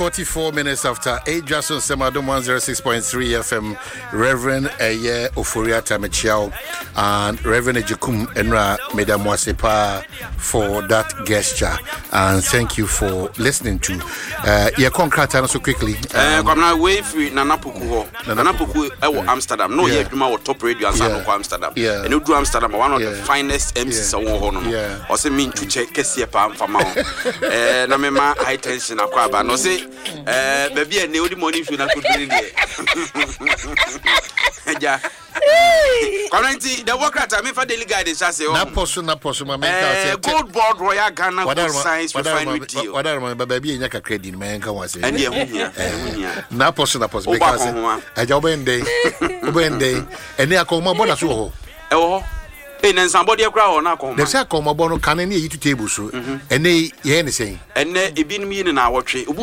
44 minutes after 8, Jason Semadom 106.3 FM, Reverend Eye Oforia Tamechiao and Reverend Ejekum Enra Medamwasepa for that gesture. And thank you for listening to your concrete so quickly. Come now, wait for Nanapuku. Nanapuku, Amsterdam. No, yeah, you top radio and Amsterdam. Yeah, and you do Amsterdam, one of the finest MCs. Yeah, also mean to check Kessia Pam for Mount. Namema high tension aquaba. No say, baby, a new money if you not could be there. Currently, the worker at me for daily guidance. I say, not possible, my gold board Royal Ghana. What science what I remember, baby, in a credit man can was and not possible because I job in day, and they are called my bonus. Oh, and somebody a crowd now come. They say, come abono can any eat table so, and they, yeah, anything, and it been meaning our tree.